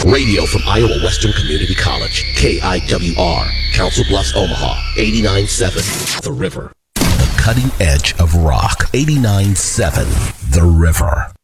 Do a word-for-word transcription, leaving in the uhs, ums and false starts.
Radio from Iowa Western Community College, K I W R, Council Bluffs, Omaha, eighty-nine point seven, The River. The cutting edge of rock, eighty-nine point seven, The River.